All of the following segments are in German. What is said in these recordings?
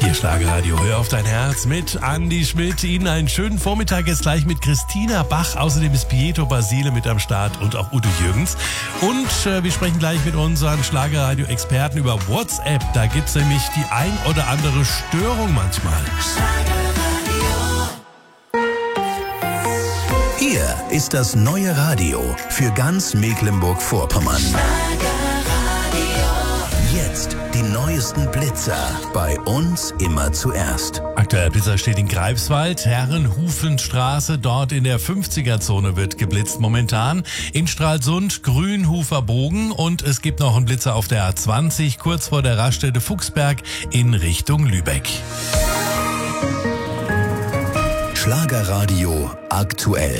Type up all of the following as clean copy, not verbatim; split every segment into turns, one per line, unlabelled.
Hier Schlagerradio, hör auf dein Herz mit Andi Schmidt. Ihnen einen schönen Vormittag jetzt gleich mit Christina Bach. Außerdem ist Pietro Basile mit am Start und auch Udo Jürgens. Und wir sprechen gleich mit unseren Schlagerradio-Experten über WhatsApp. Da gibt es nämlich die ein oder andere Störung manchmal.
Hier ist das neue Radio für ganz Mecklenburg-Vorpommern. Jetzt die neuesten Blitzer. Bei uns immer zuerst.
Aktuell Blitzer steht in Greifswald, Herrenhufenstraße, dort in der 50er-Zone wird geblitzt momentan. In Stralsund, Grünhufer Bogen und es gibt noch einen Blitzer auf der A20, kurz vor der Raststätte Fuchsberg in Richtung Lübeck.
Schlagerradio aktuell.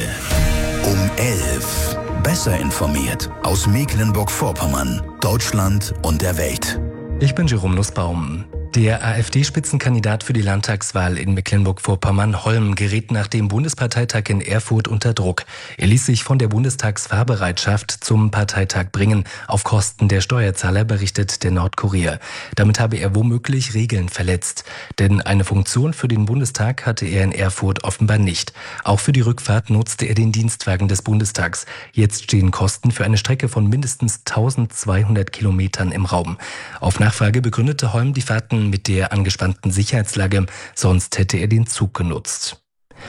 Um 11. Besser informiert aus Mecklenburg-Vorpommern, Deutschland und der Welt.
Ich bin Jerome Nussbaum. Der AfD-Spitzenkandidat für die Landtagswahl in Mecklenburg-Vorpommern, Holm, gerät nach dem Bundesparteitag in Erfurt unter Druck. Er ließ sich von der Bundestagsfahrbereitschaft zum Parteitag bringen, auf Kosten der Steuerzahler, berichtet der Nordkurier. Damit habe er womöglich Regeln verletzt. Denn eine Funktion für den Bundestag hatte er in Erfurt offenbar nicht. Auch für die Rückfahrt nutzte er den Dienstwagen des Bundestags. Jetzt stehen Kosten für eine Strecke von mindestens 1200 Kilometern im Raum. Auf Nachfrage begründete Holm die Fahrten mit der angespannten Sicherheitslage, sonst hätte er den Zug genutzt.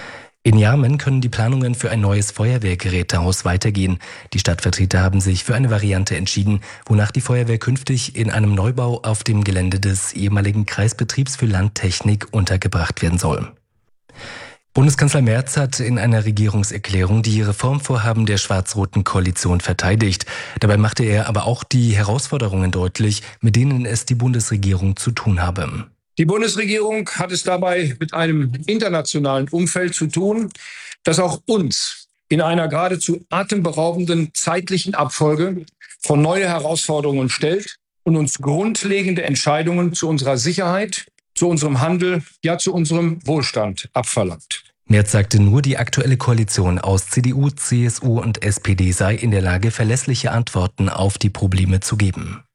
In Jarmen können die Planungen für ein neues Feuerwehrgerätehaus weitergehen. Die Stadtvertreter haben sich für eine Variante entschieden, wonach die Feuerwehr künftig in einem Neubau auf dem Gelände des ehemaligen Kreisbetriebs für Landtechnik untergebracht werden soll. Bundeskanzler Merz hat in einer Regierungserklärung die Reformvorhaben der schwarz-roten Koalition verteidigt. Dabei machte er aber auch die Herausforderungen deutlich, mit denen es die Bundesregierung zu tun habe.
Die Bundesregierung hat es dabei mit einem internationalen Umfeld zu tun, das auch uns in einer geradezu atemberaubenden zeitlichen Abfolge vor neue Herausforderungen stellt und uns grundlegende Entscheidungen zu unserer Sicherheit, zu unserem Handel, ja zu unserem Wohlstand abverlangt.
Merz sagte nur, die aktuelle Koalition aus CDU, CSU und SPD sei in der Lage, verlässliche Antworten auf die Probleme zu geben.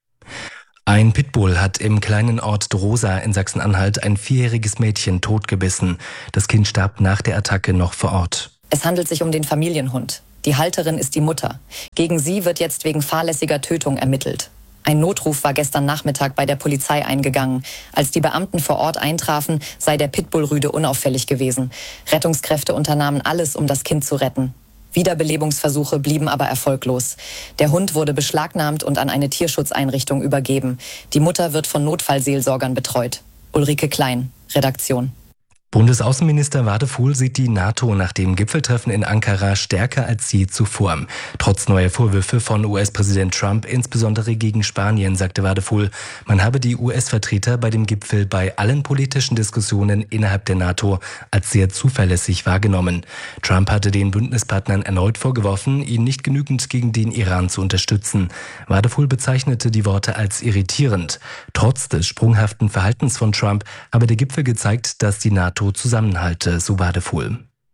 Ein Pitbull hat im kleinen Ort Drosa in Sachsen-Anhalt ein 4-jähriges Mädchen totgebissen. Das Kind starb nach der Attacke noch vor Ort.
Es handelt sich um den Familienhund. Die Halterin ist die Mutter. Gegen sie wird jetzt wegen fahrlässiger Tötung ermittelt. Ein Notruf war gestern Nachmittag bei der Polizei eingegangen. Als die Beamten vor Ort eintrafen, sei der Pitbull-Rüde unauffällig gewesen. Rettungskräfte unternahmen alles, um das Kind zu retten. Wiederbelebungsversuche blieben aber erfolglos. Der Hund wurde beschlagnahmt und an eine Tierschutzeinrichtung übergeben. Die Mutter wird von Notfallseelsorgern betreut. Ulrike Klein, Redaktion.
Bundesaußenminister Wadefuhl sieht die NATO nach dem Gipfeltreffen in Ankara stärker als je zuvor. Trotz neuer Vorwürfe von US-Präsident Trump, insbesondere gegen Spanien, sagte Wadefuhl, man habe die US-Vertreter bei dem Gipfel bei allen politischen Diskussionen innerhalb der NATO als sehr zuverlässig wahrgenommen. Trump hatte den Bündnispartnern erneut vorgeworfen, ihn nicht genügend gegen den Iran zu unterstützen. Wadefuhl bezeichnete die Worte als irritierend. Trotz des sprunghaften Verhaltens von Trump habe der Gipfel gezeigt, dass die NATO zusammenhalte, so Wadefuhl.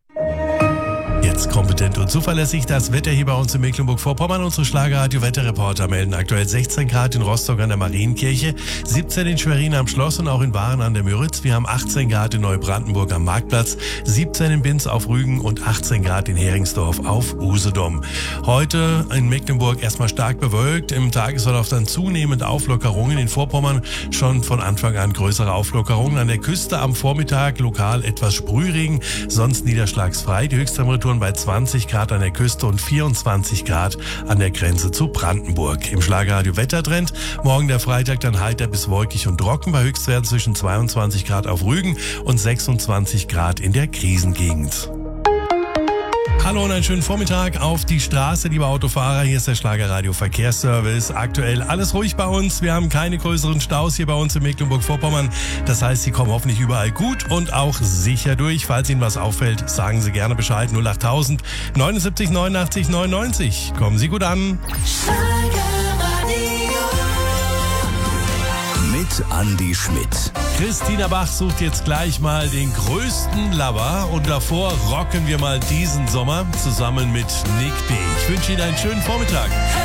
Jetzt kompetent und zuverlässig das Wetter hier bei uns in Mecklenburg-Vorpommern. Unsere Schlagerradio-Wetterreporter melden aktuell 16 Grad in Rostock an der Marienkirche, 17 in Schwerin am Schloss und auch in Waren an der Müritz. Wir haben 18 Grad in Neubrandenburg am Marktplatz, 17 in Binz auf Rügen und 18 Grad in Heringsdorf auf Usedom. Heute in Mecklenburg erstmal stark bewölkt. Im Tagesverlauf dann zunehmend Auflockerungen. In Vorpommern schon von Anfang an größere Auflockerungen. An der Küste am Vormittag lokal etwas Sprühregen, sonst niederschlagsfrei. Die Höchsttemperaturen bei 20 Grad an der Küste und 24 Grad an der Grenze zu Brandenburg. Im Schlagerradio Wettertrend morgen der Freitag dann heiter bis wolkig und trocken bei Höchstwerten zwischen 22 Grad auf Rügen und 26 Grad in der Krisengegend. Hallo und einen schönen Vormittag auf die Straße, liebe Autofahrer. Hier ist der Schlagerradio Verkehrsservice. Aktuell alles ruhig bei uns. Wir haben keine größeren Staus hier bei uns in Mecklenburg-Vorpommern. Das heißt, Sie kommen hoffentlich überall gut und auch sicher durch. Falls Ihnen was auffällt, sagen Sie gerne Bescheid. 08000 79 89 99. Kommen Sie gut an.
Mit Andi Schmidt.
Christina Bach sucht jetzt gleich mal den größten Lover und davor rocken wir mal diesen Sommer zusammen mit Nick B. Ich wünsche Ihnen einen schönen Vormittag.